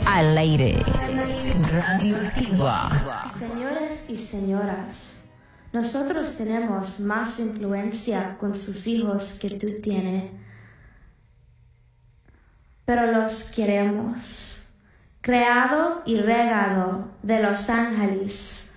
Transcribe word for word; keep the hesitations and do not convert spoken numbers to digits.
Al aire. Radioactiva. Señores y señoras, nosotros tenemos más influencia con sus hijos que tú tienes, pero los queremos. Creado y regado de Los Ángeles.